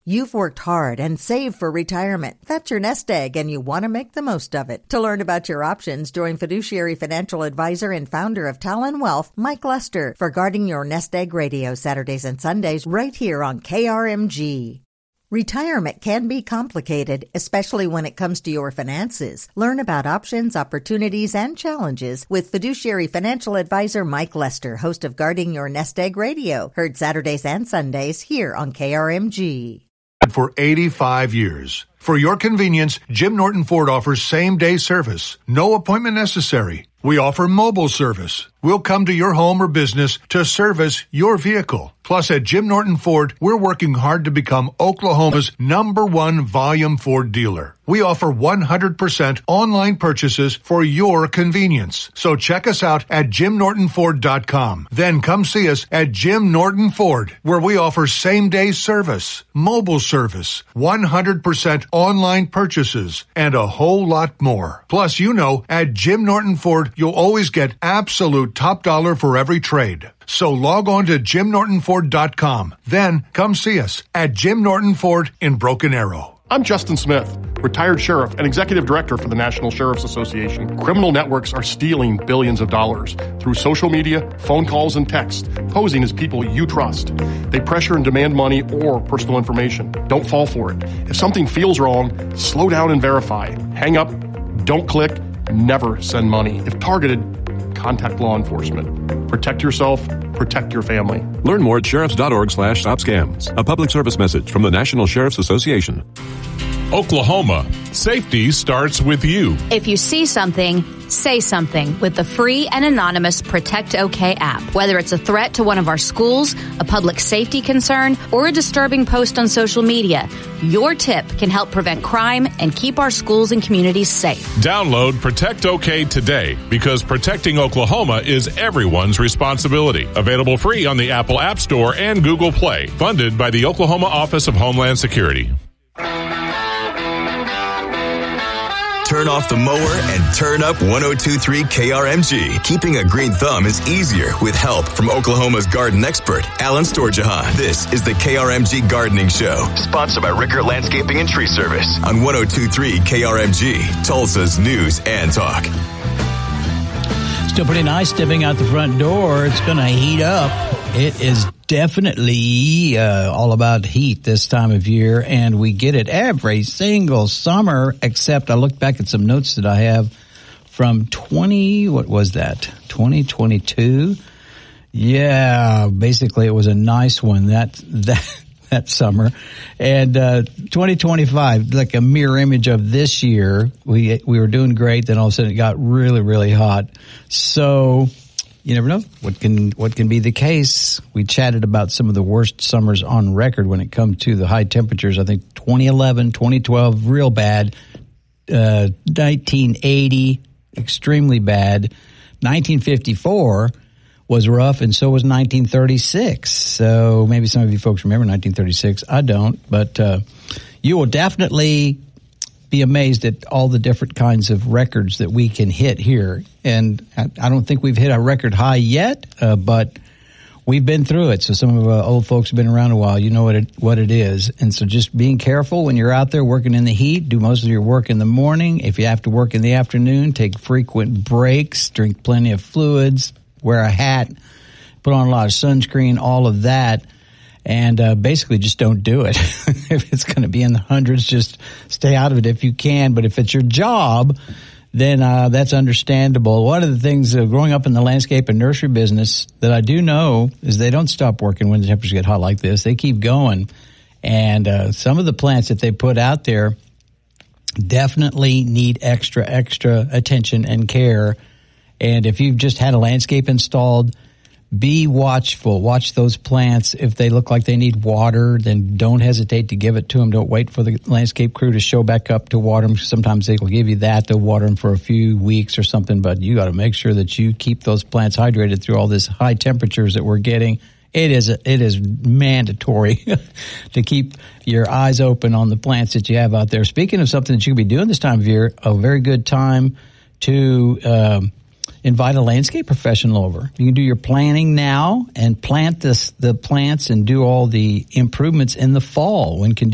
You've worked hard and saved for retirement. That's your nest egg, and you want to make the most of it. To learn about your options, join fiduciary financial advisor and founder of Talon Wealth, Mike Lester, for Guarding Your Nest Egg Radio, Saturdays and Sundays, right here on KRMG. Retirement can be complicated, especially when it comes to your finances. Learn about options, opportunities, and challenges with fiduciary financial advisor Mike Lester, host of Guarding Your Nest Egg Radio, heard Saturdays and Sundays here on KRMG. For 85 years. For your convenience, Jim Norton Ford offers same-day service. No appointment necessary. We offer mobile service. We'll come to your home or business to service your vehicle. Plus, at Jim Norton Ford, we're working hard to become Oklahoma's #1 volume Ford dealer. We offer 100% online purchases for your convenience. So check us out at JimNortonFord.com. Then come see us at Jim Norton Ford, where we offer same-day service, mobile service, 100% online purchases, and a whole lot more. Plus, at Jim Norton Ford, you'll always get absolute top dollar for every trade. So log on to JimNortonFord.com. Then come see us at Jim Norton Ford in Broken Arrow. I'm Justin Smith, retired sheriff and executive director for the National Sheriff's Association. Criminal networks are stealing billions of dollars through social media, phone calls, and text, posing as people you trust. They pressure and demand money or personal information. Don't fall for it. If something feels wrong, slow down and verify. Hang up, don't click, never send money. If targeted, contact law enforcement. Protect yourself, protect your family. Learn more at sheriffs.org/stopscams. A public service message from the National Sheriff's Association. Oklahoma, safety starts with you. If you see something, say something with the free and anonymous Protect OK app. Whether it's a threat to one of our schools, a public safety concern, or a disturbing post on social media, your tip can help prevent crime and keep our schools and communities safe. Download Protect OK today, because protecting Oklahoma is everyone's responsibility. Available free on the Apple App Store and Google Play. Funded by the Oklahoma Office of Homeland Security. Turn off the mower and turn up 102.3 KRMG. Keeping a green thumb is easier with help from Oklahoma's garden expert, Alan Storjahan. This is the KRMG Gardening Show, sponsored by Rickert Landscaping and Tree Service on 102.3 KRMG, Tulsa's News and Talk. Still pretty nice stepping out the front door. It's going to heat up. It is definitely all about heat this time of year, and we get it every single summer, except I looked back at some notes that I have from 2022? Yeah, basically it was a nice one that summer. And 2025, like a mirror image of this year. We were doing great, then all of a sudden it got really, really hot. So you never know what can be the case. We chatted about some of the worst summers on record when it comes to the high temperatures. I think 2011, 2012, real bad. 1980, extremely bad. 1954 was rough, and so was 1936. So maybe some of you folks remember 1936. I don't, but you will definitely be amazed at all the different kinds of records that we can hit here. And I don't think we've hit a record high yet, but we've been through it. So some of old folks have been around a while. You know what it is. And so just being careful when you're out there working in the heat. Do most of your work in the morning. If you have to work in the afternoon, take frequent breaks, drink plenty of fluids, wear a hat, put on a lot of sunscreen, all of that. And basically just don't do it. If it's going to be in the hundreds, just stay out of it if you can. But if it's your job, then that's understandable. One of the things growing up in the landscape and nursery business that I do know is they don't stop working when the temperatures get hot like this. They keep going. And some of the plants that they put out there definitely need extra attention and care. And if you've just had a landscape installed, be watchful. Watch those plants. If they look like they need water, then don't hesitate to give it to them. Don't wait for the landscape crew to show back up to water them. Sometimes they will give you that. They'll water them for a few weeks or something, but you got to make sure that you keep those plants hydrated through all this high temperatures that we're getting. It is mandatory to keep your eyes open on the plants that you have out there. Speaking of something that you could be doing this time of year, a very good time to invite a landscape professional over. You can do your planning now and plant the plants and do all the improvements in the fall when conditions